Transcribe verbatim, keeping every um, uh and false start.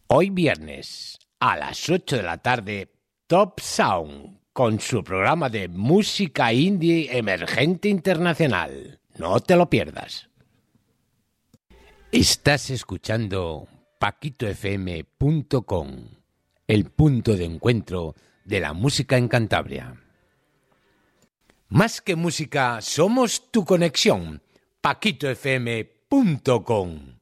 Hoy viernes, a las ocho de la tarde, Top Sound, con su programa de música indie emergente internacional. No te lo pierdas. Estás escuchando paquito f m punto com, el punto de encuentro de la música en Cantabria. Más que música, somos tu conexión. paquito f m punto com.